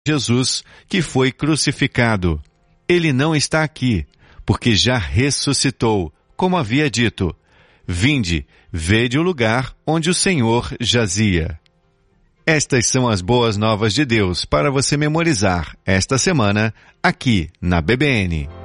Jesus, que foi crucificado. Ele não está aqui, porque já ressuscitou, como havia dito. Vinde, vede o lugar onde o Senhor jazia. Estas são as boas novas de Deus para você memorizar esta semana aqui na BBN.